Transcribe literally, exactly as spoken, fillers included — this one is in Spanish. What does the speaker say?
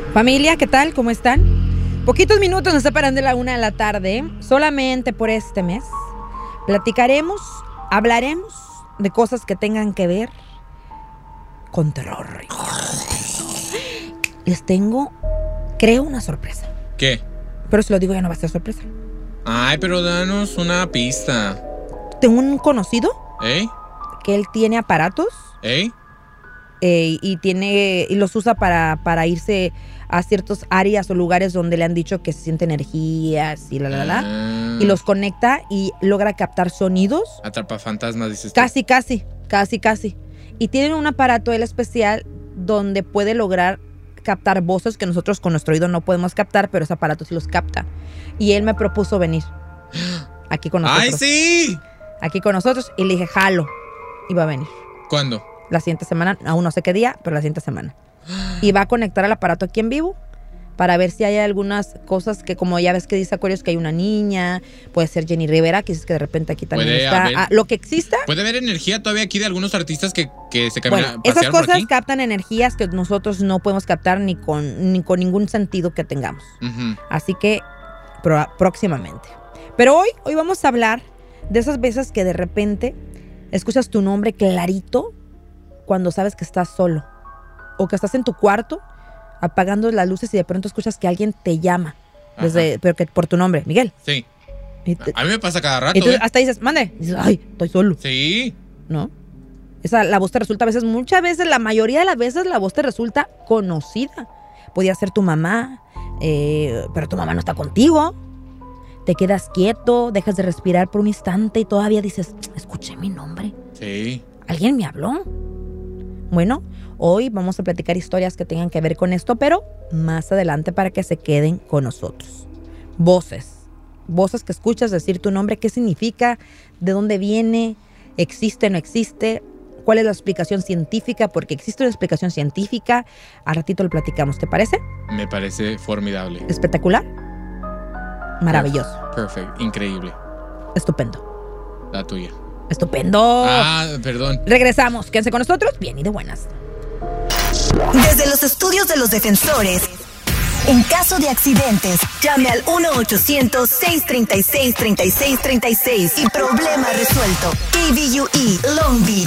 Familia, ¿qué tal? ¿Cómo están? Poquitos minutos nos separan de la una de la tarde. Solamente por este mes platicaremos, hablaremos de cosas que tengan que ver con terror. Les tengo, creo, una sorpresa. ¿Qué? Pero si lo digo ya no va a ser sorpresa. Ay, pero danos una pista. Tengo un conocido ¿Eh? que él tiene aparatos ¿Eh? eh, y tiene y los usa para, para irse a ciertas áreas o lugares donde le han dicho que se siente energías y la la la, Ah. y los conecta y logra captar sonidos. Atrapa fantasmas, dices tú. Casi, casi, casi, casi. Y tiene un aparato él especial donde puede lograr captar voces que nosotros con nuestro oído no podemos captar, pero ese aparato sí los capta. Y él me propuso venir aquí con nosotros. ¡Ay, sí! Aquí con nosotros y le dije, jalo. Y va a venir. ¿Cuándo? La siguiente semana, aún no sé qué día, pero la siguiente semana. Y va a conectar el aparato aquí en vivo para ver si hay algunas cosas que, como ya ves que dice Aquarius, que hay una niña, puede ser Jenny Rivera, que dices que de repente aquí también Puede está. haber- Ah, lo que exista. ¿Puede haber energía todavía aquí de algunos artistas que, que se Bueno, caminan esas por cosas aquí? captan energías que nosotros no podemos captar ni con, ni con ningún sentido que tengamos. Ujú. Así que pro- próximamente. Pero hoy, hoy vamos a hablar de esas veces que de repente escuchas tu nombre clarito cuando sabes que estás solo. O que estás en tu cuarto apagando las luces y de pronto escuchas que alguien te llama. Desde, pero que por tu nombre, Miguel. Sí. Y, te- A mí me pasa cada rato, y tú ¿eh? hasta dices, mande. Y dices, ay, estoy solo. Sí. ¿No? Esa, la voz te resulta a veces, muchas veces, la mayoría de las veces la voz te resulta conocida. Podría ser tu mamá, eh, pero tu mamá no está contigo. Te quedas quieto, dejas de respirar por un instante y todavía dices, escuché mi nombre. Sí. ¿Alguien me habló? Bueno, hoy vamos a platicar historias que tengan que ver con esto, pero más adelante para que se queden con nosotros. Voces. Voces que escuchas decir tu nombre, qué significa, de dónde viene, existe o no existe, cuál es la explicación científica, porque existe una explicación científica. Al ratito lo platicamos, ¿te parece? Me parece formidable. Espectacular. Maravilloso. Perfecto. Increíble. Estupendo. La tuya. Estupendo. Ah, perdón. Regresamos. Quédense con nosotros. Bien y de buenas. Desde los estudios de los defensores, en caso de accidentes, llame al uno ochocientos, seiscientos treinta y seis, treinta y seis treinta y seis y problema resuelto. K V U E Long Beach.